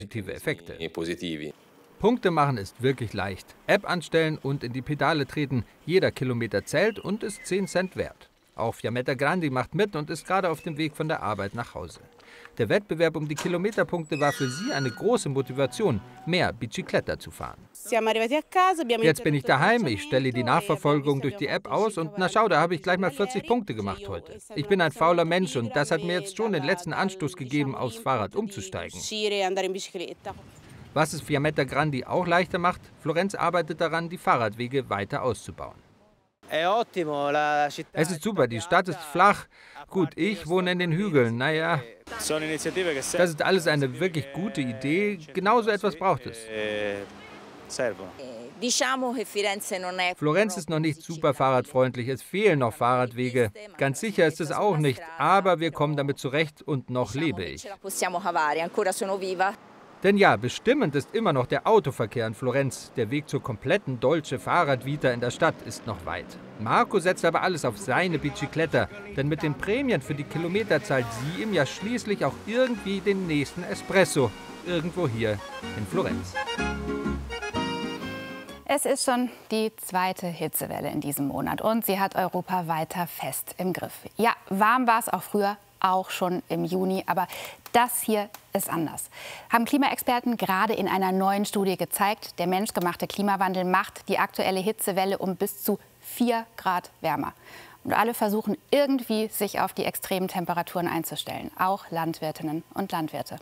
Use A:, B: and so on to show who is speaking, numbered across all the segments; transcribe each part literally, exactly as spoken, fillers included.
A: positive Effekte. Punkte machen ist wirklich leicht. App anstellen und in die Pedale treten. Jeder Kilometer zählt und ist zehn Cent wert. Auch Fiammetta Grandi macht mit und ist gerade auf dem Weg von der Arbeit nach Hause. Der Wettbewerb um die Kilometerpunkte war für sie eine große Motivation, mehr Bicicletta zu fahren. Jetzt bin ich daheim, ich stelle die Nachverfolgung durch die App aus und na schau, da habe ich gleich mal vierzig Punkte gemacht heute. Ich bin ein fauler Mensch und das hat mir jetzt schon den letzten Anstoß gegeben, aufs Fahrrad umzusteigen. Was es Fiammetta Grandi auch leichter macht, Florenz arbeitet daran, die Fahrradwege weiter auszubauen. Es ist super, die Stadt ist flach. Gut, ich wohne in den Hügeln, naja. Das ist alles eine wirklich gute Idee, genau so etwas braucht es. Florenz ist noch nicht super fahrradfreundlich, es fehlen noch Fahrradwege. Ganz sicher ist es auch nicht, aber wir kommen damit zurecht und noch lebe ich. Denn ja, bestimmend ist immer noch der Autoverkehr in Florenz. Der Weg zur kompletten Dolce Fahrradvita in der Stadt ist noch weit. Marco setzt aber alles auf seine Bicicletta, denn mit den Prämien für die Kilometer zahlt sie ihm ja schließlich auch irgendwie den nächsten Espresso. Irgendwo hier in Florenz.
B: Es ist schon die zweite Hitzewelle in diesem Monat und sie hat Europa weiter fest im Griff. Ja, warm war es auch früher, auch schon im Juni, aber das hier ist anders. Haben Klimaexperten gerade in einer neuen Studie gezeigt, der menschgemachte Klimawandel macht die aktuelle Hitzewelle um bis zu vier Grad wärmer. Und alle versuchen irgendwie, sich auf die extremen Temperaturen einzustellen, auch Landwirtinnen und Landwirte.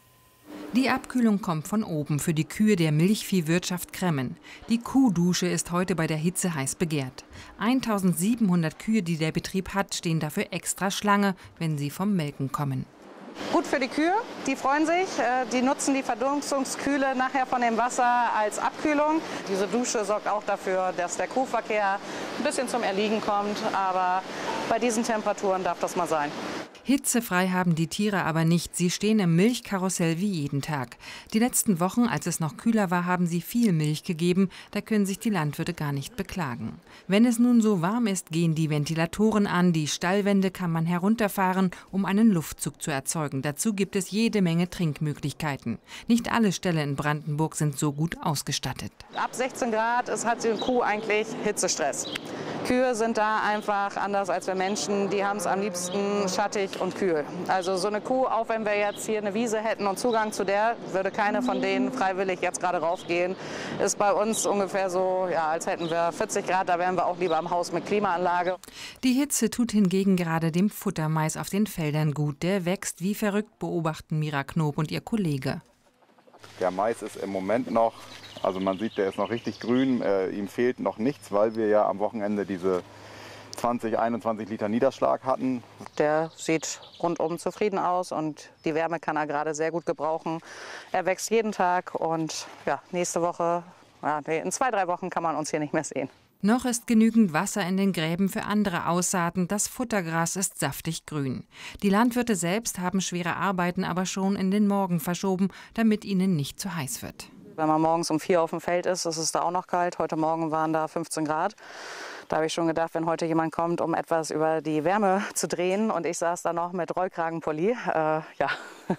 C: Die Abkühlung kommt von oben für die Kühe der Milchviehwirtschaft Kremmen. Die Kuhdusche ist heute bei der Hitze heiß begehrt. eintausendsiebenhundert Kühe, die der Betrieb hat, stehen dafür extra Schlange, wenn sie vom Melken kommen.
D: Gut für die Kühe, die freuen sich, die nutzen die Verdunstungskühle nachher von dem Wasser als Abkühlung. Diese Dusche sorgt auch dafür, dass der Kuhverkehr ein bisschen zum Erliegen kommt, aber bei diesen Temperaturen darf das mal sein.
C: Hitzefrei haben die Tiere aber nicht. Sie stehen im Milchkarussell wie jeden Tag. Die letzten Wochen, als es noch kühler war, haben sie viel Milch gegeben. Da können sich die Landwirte gar nicht beklagen. Wenn es nun so warm ist, gehen die Ventilatoren an. Die Stallwände kann man herunterfahren, um einen Luftzug zu erzeugen. Dazu gibt es jede Menge Trinkmöglichkeiten. Nicht alle Ställe in Brandenburg sind so gut ausgestattet.
D: Ab sechzehn Grad ist, hat die Kuh eigentlich Hitzestress. Kühe sind da einfach anders als wir Menschen. Die haben es am liebsten schattig und kühl. Also so eine Kuh, auch wenn wir jetzt hier eine Wiese hätten und Zugang zu der, würde keine von denen freiwillig jetzt gerade raufgehen. Ist bei uns ungefähr so, ja, als hätten wir vierzig Grad, da wären wir auch lieber im Haus mit Klimaanlage.
C: Die Hitze tut hingegen gerade dem Futtermais auf den Feldern gut. Der wächst wie verrückt, beobachten Mira Knob und ihr Kollege.
E: Der Mais ist im Moment noch, also man sieht, der ist noch richtig grün, äh, ihm fehlt noch nichts, weil wir ja am Wochenende diese zwanzig, einundzwanzig Liter Niederschlag hatten.
D: Der sieht rundum zufrieden aus und die Wärme kann er gerade sehr gut gebrauchen. Er wächst jeden Tag und ja, nächste Woche, ja, nee, in zwei, drei Wochen kann man uns hier nicht mehr sehen.
C: Noch ist genügend Wasser in den Gräben für andere Aussaaten. Das Futtergras ist saftig grün. Die Landwirte selbst haben schwere Arbeiten aber schon in den Morgen verschoben, damit ihnen nicht zu heiß wird.
D: Wenn man morgens um vier auf dem Feld ist, ist es da auch noch kalt. Heute Morgen waren da fünfzehn Grad. Da habe ich schon gedacht, wenn heute jemand kommt, um etwas über die Wärme zu drehen und ich saß da noch mit Rollkragenpulli, äh, ja.
E: Ja,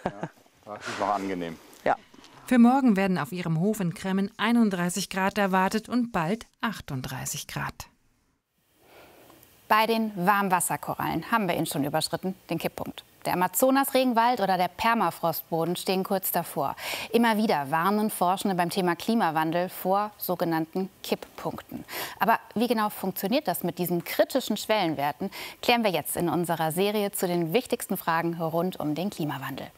E: das ist noch angenehm.
D: Ja.
C: Für morgen werden auf ihrem Hof in Kremmen einunddreißig Grad erwartet und bald achtunddreißig Grad.
B: Bei den Warmwasserkorallen haben wir ihn schon überschritten, den Kipppunkt. Der Amazonas-Regenwald oder der Permafrostboden stehen kurz davor. Immer wieder warnen Forschende beim Thema Klimawandel vor sogenannten Kipppunkten. Aber wie genau funktioniert das mit diesen kritischen Schwellenwerten, klären wir jetzt in unserer Serie zu den wichtigsten Fragen rund um den Klimawandel.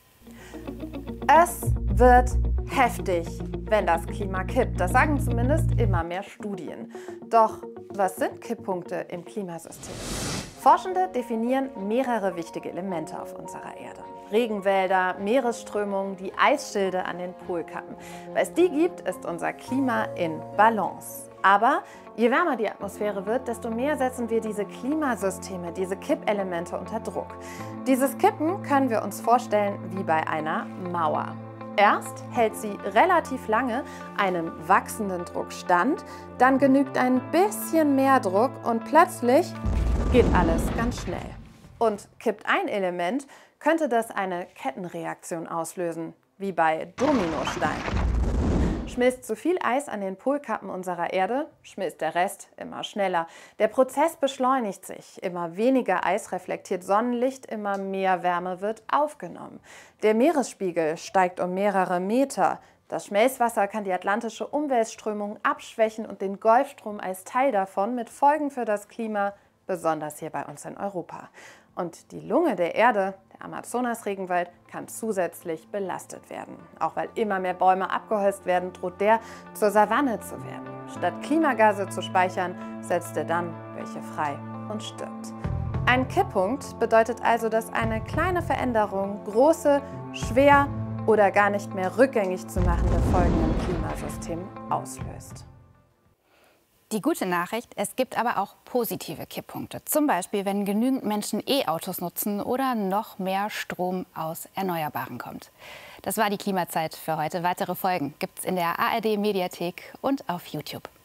F: Es wird heftig, wenn das Klima kippt. Das sagen zumindest immer mehr Studien. Doch was sind Kipppunkte im Klimasystem? Forschende definieren mehrere wichtige Elemente auf unserer Erde. Regenwälder, Meeresströmungen, die Eisschilde an den Polkappen. Weil es die gibt, ist unser Klima in Balance. Aber je wärmer die Atmosphäre wird, desto mehr setzen wir diese Klimasysteme, diese Kippelemente unter Druck. Dieses Kippen können wir uns vorstellen wie bei einer Mauer. Erst hält sie relativ lange einem wachsenden Druck stand, dann genügt ein bisschen mehr Druck und plötzlich geht alles ganz schnell. Und kippt ein Element, könnte das eine Kettenreaktion auslösen. wie bei Dominosteinen. Schmilzt zu viel Eis an den Polkappen unserer Erde, schmilzt der Rest immer schneller. Der Prozess beschleunigt sich. Immer weniger Eis reflektiert Sonnenlicht, immer mehr Wärme wird aufgenommen. Der Meeresspiegel steigt um mehrere Meter. Das Schmelzwasser kann die atlantische Umweltströmung abschwächen und den Golfstrom als Teil davon mit Folgen für das Klima, besonders hier bei uns in Europa. Und die Lunge der Erde, der Amazonas-Regenwald, kann zusätzlich belastet werden. Auch weil immer mehr Bäume abgeholzt werden, droht der zur Savanne zu werden. Statt Klimagase zu speichern, setzt er dann welche frei und stirbt. Ein Kipppunkt bedeutet also, dass eine kleine Veränderung große, schwer oder gar nicht mehr rückgängig zu machende Folgen im Klimasystem auslöst.
B: Die gute Nachricht, es gibt aber auch positive Kipppunkte. Zum Beispiel, wenn genügend Menschen E-Autos nutzen oder noch mehr Strom aus Erneuerbaren kommt. Das war die Klimazeit für heute. Weitere Folgen gibt es in der A R D-Mediathek und auf YouTube.